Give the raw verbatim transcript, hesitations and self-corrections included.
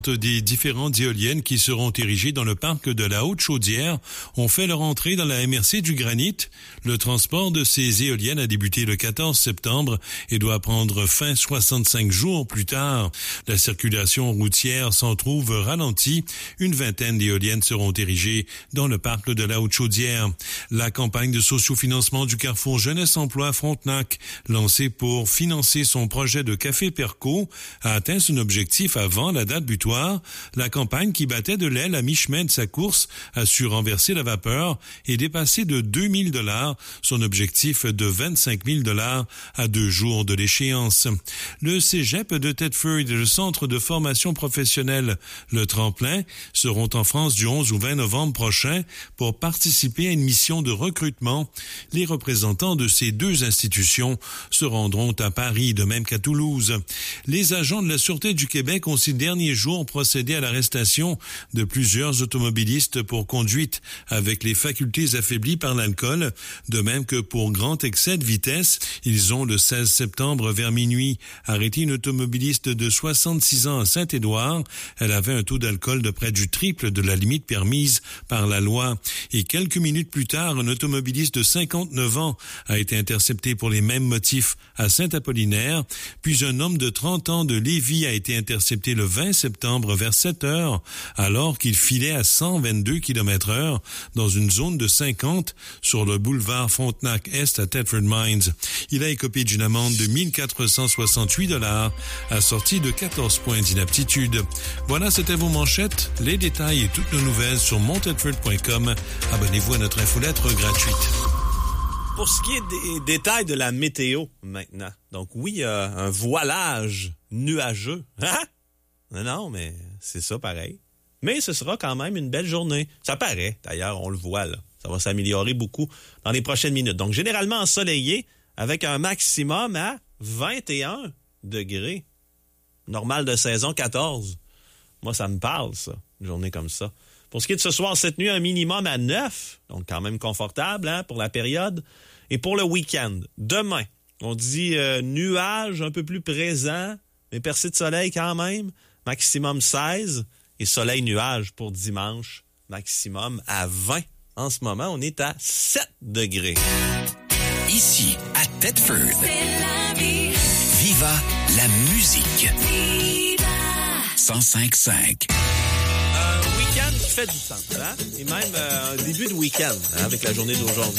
Des différentes éoliennes qui seront érigées dans le parc de la Haute-Chaudière ont fait leur entrée dans la M R C du Granit. Le transport de ces éoliennes a débuté le quatorze septembre et doit prendre fin soixante-cinq jours plus tard. La circulation routière s'en trouve ralentie. Une vingtaine d'éoliennes seront érigées dans le parc de la Haute-Chaudière. La campagne de sociofinancement du Carrefour Jeunesse Emploi Frontenac, lancée pour financer son projet de café Perco, a atteint son objectif avant la date butoir. La campagne qui battait de l'aile à mi-chemin de sa course a su renverser la vapeur et dépasser de deux mille dollars son objectif de vingt-cinq mille dollars à deux jours de l'échéance. Le cégep de Thetford et le centre de formation professionnelle Le Tremplin seront en France du onze au vingt novembre prochain pour participer à une mission de recrutement. Les représentants de ces deux institutions se rendront à Paris, de même qu'à Toulouse. Les agents de la Sûreté du Québec ont ces derniers jours procédé à l'arrestation de plusieurs automobilistes pour conduite avec les facultés affaiblies par l'alcool, de même que pour grand excès de vitesse. Ils ont, le seize septembre vers minuit, arrêté une automobiliste de soixante-six ans à Saint-Édouard. Elle avait un taux d'alcool de près du triple de la limite permise par la loi. Et quelques minutes plus tard, un automobiliste de cinquante-neuf ans a été intercepté pour les mêmes motifs à Saint-Apollinaire. Puis un homme de trente ans de Lévis a été intercepté le vingt septembre vers sept heures, alors qu'il filait à cent vingt-deux kilomètres heure dans une zone de cinquante sur le boulevard Frontenac-Est à Thetford Mines. Il a écopé d'une amende de mille quatre cent soixante-huit dollars, assortie de quatorze points d'inaptitude. Voilà, c'était vos manchettes. Les détails et toutes nos nouvelles sur mon thetford point com. Abonnez-vous à notre infolettre gratuite. Pour ce qui est des détails de la météo maintenant, donc oui, il y a un voilage nuageux. Hein? Non, non, mais c'est ça pareil. Mais ce sera quand même une belle journée. Ça paraît, d'ailleurs, on le voit là. Ça va s'améliorer beaucoup dans les prochaines minutes. Donc, généralement ensoleillé, avec un maximum à vingt et un degrés. Normal de saison, quatorze. Moi, ça me parle, ça, une journée comme ça. Pour ce qui est de ce soir, cette nuit, un minimum à neuf. Donc, quand même confortable hein, pour la période. Et pour le week-end, demain, on dit euh, nuage un peu plus présent, mais percée de soleil quand même. Maximum seize et soleil-nuage pour dimanche, maximum à vingt. En ce moment, on est à sept degrés. Ici, à Thetford, c'est la vie. Viva la musique. Viva cent cinq cinq. Un week-end qui fait du sens, hein? Et même euh, un début de week-end hein, avec la journée d'aujourd'hui.